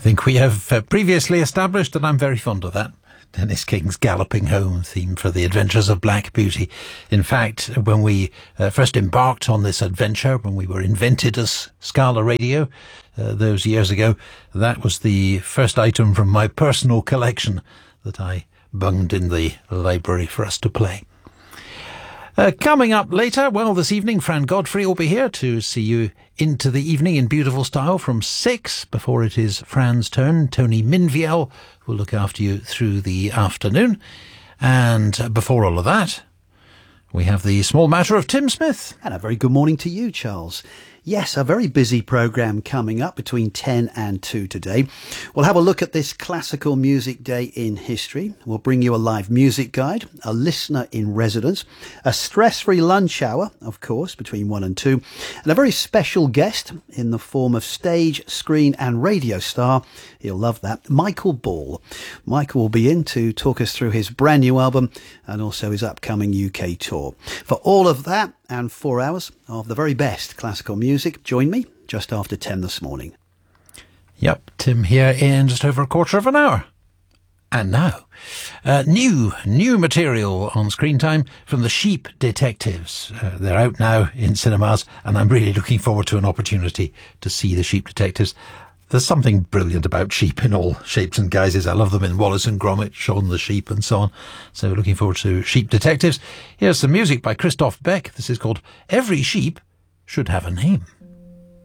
think we have previously established that I'm very fond of that. Dennis King's Galloping Home theme for the Adventures of Black Beauty. In fact, when we first embarked on this adventure, when we were invented as Scala Radio those years ago, that was the first item from my personal collection that I bunged in the library for us to play. Coming up later, well, this evening, Fran Godfrey will be here to see you into the evening in beautiful style from 6. Before it is Fran's turn, Tony Minviel will look after you through the afternoon. And before all of that, we have the small matter of Tim Smith. And a very good morning to you, Charles. Yes, a very busy programme coming up between 10 and 2 today. We'll have a look at this classical music day in history. We'll bring you a live music guide, a listener in residence, a stress-free lunch hour, of course, between 1 and 2, and a very special guest in the form of stage, screen and radio star. You'll love that, Michael Ball. Michael will be in to talk us through his brand new album and also his upcoming UK tour. For all of that and 4 hours of the very best classical music, join me just after 10 this morning. Yep, Tim here in just over a quarter of an hour. And now, new material on Screen Time from the Sheep Detectives. They're out now in cinemas, and I'm really looking forward to an opportunity to see the Sheep Detectives. There's something brilliant about sheep in all shapes and guises. I love them in Wallace and Gromit, Shaun the Sheep and so on. So looking forward to Sheep Detectives. Here's some music by Christoph Beck. This is called Every Sheep Should Have a Name.